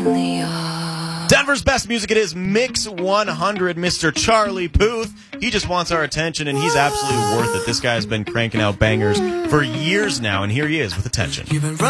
really are. Denver's best music, it is Mix 100, Mr. Charlie Puth. He just wants our attention, and he's absolutely worth it. This guy has been cranking out bangers for years now, and here he is with Attention.